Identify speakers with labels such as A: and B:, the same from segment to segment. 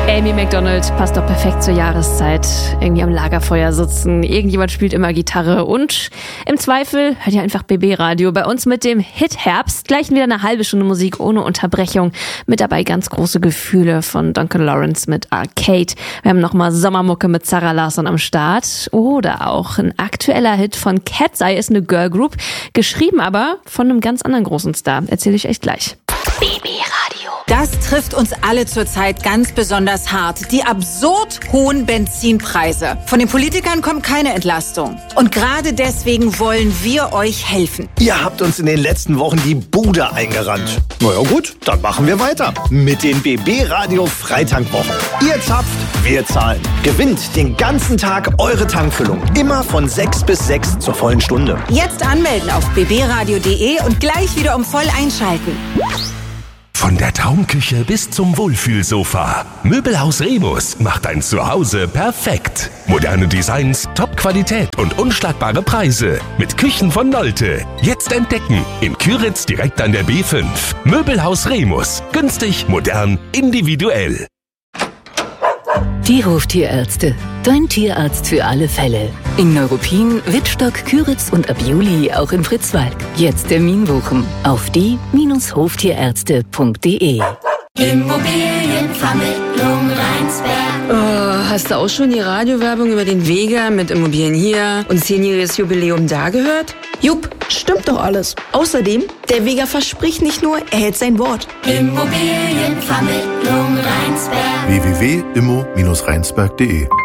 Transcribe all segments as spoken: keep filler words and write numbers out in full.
A: Amy Macdonald passt doch perfekt zur Jahreszeit. Irgendwie am Lagerfeuer sitzen, irgendjemand spielt immer Gitarre und im Zweifel hört ihr einfach B B-Radio. Bei uns mit dem Hit Herbst. Gleich wieder eine halbe Stunde Musik ohne Unterbrechung. Mit dabei ganz große Gefühle von Duncan Lawrence mit Arcade. Wir haben nochmal Sommermucke mit Zara Larsson am Start. Oder auch ein aktueller Hit von Cat's Eye ist eine Girlgroup. Geschrieben aber von einem ganz anderen großen Star. Erzähle ich euch gleich.
B: B B-Radio.
C: Das trifft uns alle zurzeit ganz besonders hart. Die absurd hohen Benzinpreise. Von den Politikern kommt keine Entlastung. Und gerade deswegen wollen wir euch helfen.
D: Ihr habt uns in den letzten Wochen die Bude eingerannt. Na ja gut, dann machen wir weiter. Mit den B B-Radio Freitankwochen. Ihr zapft, wir zahlen. Gewinnt den ganzen Tag eure Tankfüllung. Immer von sechs bis sechs zur vollen Stunde.
C: Jetzt anmelden auf b b radio punkt d e und gleich wieder um voll einschalten.
E: Von der Traumküche bis zum Wohlfühlsofa. Möbelhaus Remus macht dein Zuhause perfekt. Moderne Designs, Top-Qualität und unschlagbare Preise. Mit Küchen von Nolte. Jetzt entdecken. In Küritz direkt an der B fünf. Möbelhaus Remus. Günstig, modern, individuell.
B: Die Hoftierärzte. Dein Tierarzt für alle Fälle. In Neuruppin, Wittstock, Küritz und ab Juli auch in Fritzwald. Jetzt Termin buchen auf die Hoftierärzte punkt d e.
F: Immobilienvermittlung Rheinsberg.
G: Oh, hast du auch schon die Radiowerbung über den Vega mit Immobilien hier und zehnjähriges Jubiläum da gehört?
H: Jupp, stimmt doch alles. Außerdem, der Vega verspricht nicht nur, er hält sein Wort.
F: Immobilienvermittlung Rheinsberg.
I: w w w punkt immo Bindestrich rheinsberg punkt d e.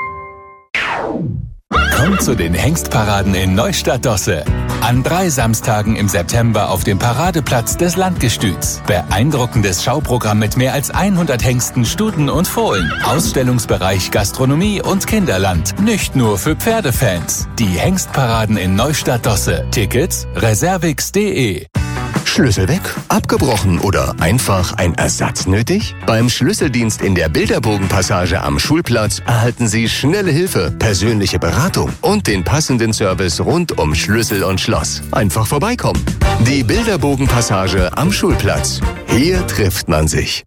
J: Kommt zu den Hengstparaden in Neustadt-Dosse. An drei Samstagen im September auf dem Paradeplatz des Landgestüts. Beeindruckendes Schauprogramm mit mehr als hundert Hengsten, Stuten und Fohlen. Ausstellungsbereich Gastronomie und Kinderland. Nicht nur für Pferdefans. Die Hengstparaden in Neustadt-Dosse. Tickets reservix punkt d e.
K: Schlüssel weg, abgebrochen oder einfach ein Ersatz nötig? Beim Schlüsseldienst in der Bilderbogenpassage am Schulplatz erhalten Sie schnelle Hilfe, persönliche Beratung und den passenden Service rund um Schlüssel und Schloss. Einfach vorbeikommen. Die Bilderbogenpassage am Schulplatz. Hier trifft man sich.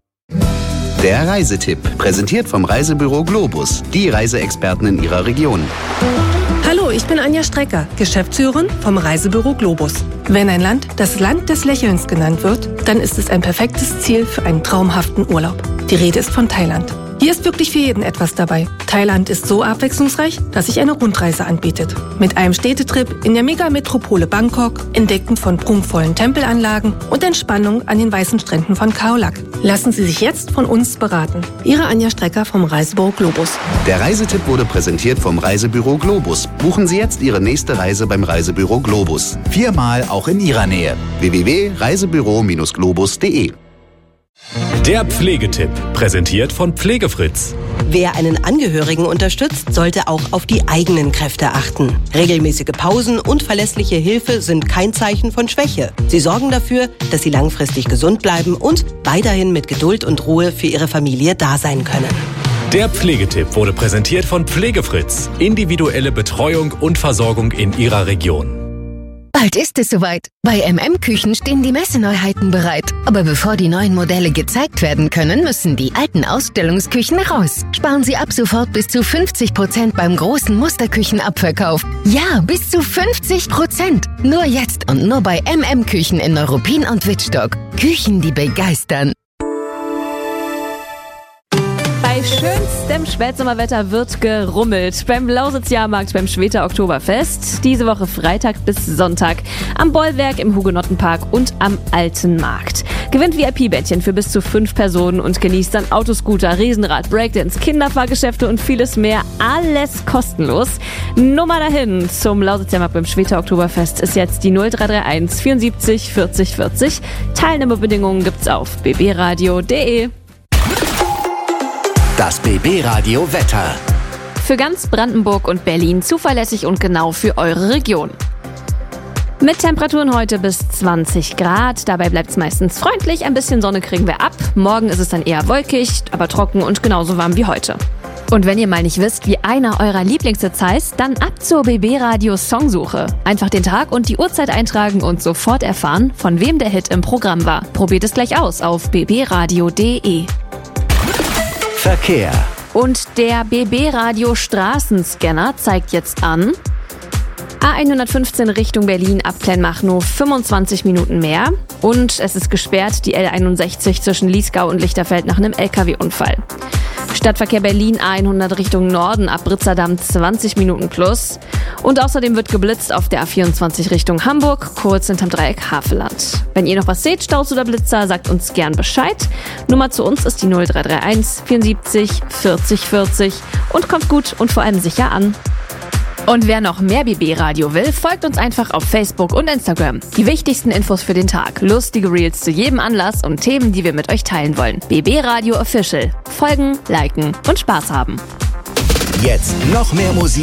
L: Der Reisetipp, präsentiert vom Reisebüro Globus, die Reiseexperten in Ihrer Region.
M: Hallo, ich bin Anja Strecker, Geschäftsführerin vom Reisebüro Globus. Wenn ein Land das Land des Lächelns genannt wird, dann ist es ein perfektes Ziel für einen traumhaften Urlaub. Die Rede ist von Thailand. Hier ist wirklich für jeden etwas dabei. Thailand ist so abwechslungsreich, dass sich eine Rundreise anbietet. Mit einem Städtetrip in der Megametropole Bangkok, Entdecken von prunkvollen Tempelanlagen und Entspannung an den weißen Stränden von Khao Lak. Lassen Sie sich jetzt von uns beraten. Ihre Anja Strecker vom Reisebüro Globus.
L: Der Reisetipp wurde präsentiert vom Reisebüro Globus. Buchen Sie jetzt Ihre nächste Reise beim Reisebüro Globus.
N: Viermal auch in Ihrer Nähe.
L: w w w punkt reisebüro globus punkt d e.
O: Der Pflegetipp, präsentiert von Pflegefritz.
P: Wer einen Angehörigen unterstützt, sollte auch auf die eigenen Kräfte achten. Regelmäßige Pausen und verlässliche Hilfe sind kein Zeichen von Schwäche. Sie sorgen dafür, dass Sie langfristig gesund bleiben und weiterhin mit Geduld und Ruhe für Ihre Familie da sein können.
O: Der Pflegetipp wurde präsentiert von Pflegefritz. Individuelle Betreuung und Versorgung in Ihrer Region.
Q: Bald ist es soweit. Bei M M Küchen stehen die Messeneuheiten bereit. Aber bevor die neuen Modelle gezeigt werden können, müssen die alten Ausstellungsküchen raus. Sparen Sie ab sofort bis zu fünfzig Prozent beim großen Musterküchenabverkauf. Ja, bis zu fünfzig Prozent. Nur jetzt und nur bei M M Küchen in Neuruppin und Wittstock. Küchen, die begeistern.
A: Bei schönstem Spätsommerwetter wird gerummelt. Beim Lausitz-Jahrmarkt, beim Schweter Oktoberfest. Diese Woche Freitag bis Sonntag. Am Bollwerk, im Hugenottenpark und am Alten Markt. Gewinnt V I P-Bettchen für bis zu fünf Personen und genießt dann Autoscooter, Riesenrad, Breakdance, Kinderfahrgeschäfte und vieles mehr. Alles kostenlos. Nummer dahin zum Lausitz-Jahrmarkt beim Schweter Oktoberfest ist jetzt die null drei drei eins vierundsiebzig vierzig vierzig. Teilnahmebedingungen gibt's auf b b radio punkt d e.
N: Das B B-Radio Wetter.
A: Für ganz Brandenburg und Berlin zuverlässig und genau für eure Region. Mit Temperaturen heute bis zwanzig Grad. Dabei bleibt es meistens freundlich. Ein bisschen Sonne kriegen wir ab. Morgen ist es dann eher wolkig, aber trocken und genauso warm wie heute. Und wenn ihr mal nicht wisst, wie einer eurer Lieblingshits heißt, dann ab zur B B-Radio Songsuche. Einfach den Tag und die Uhrzeit eintragen und sofort erfahren, von wem der Hit im Programm war. Probiert es gleich aus auf b b radio punkt d e.
N: Verkehr.
A: Und der B B-Radio Straßenscanner zeigt jetzt an: A hundertfünfzehn Richtung Berlin ab Kleinmachnow fünfundzwanzig Minuten mehr. Und es ist gesperrt, die L einundsechzig zwischen Liesgau und Lichterfeld nach einem L K W-Unfall. Stadtverkehr Berlin A hundert Richtung Norden ab Britzerdamm zwanzig Minuten plus. Und außerdem wird geblitzt auf der A vierundzwanzig Richtung Hamburg, kurz hinterm Dreieck Havelland. Wenn ihr noch was seht, Staus oder Blitzer, sagt uns gern Bescheid. Nummer zu uns ist die null drei drei eins vierundsiebzig vierzig vierzig und kommt gut und vor allem sicher an. Und wer noch mehr B B-Radio will, folgt uns einfach auf Facebook und Instagram. Die wichtigsten Infos für den Tag, lustige Reels zu jedem Anlass und Themen, die wir mit euch teilen wollen. B B-Radio Official. Folgen, liken und Spaß haben.
N: Jetzt noch mehr Musik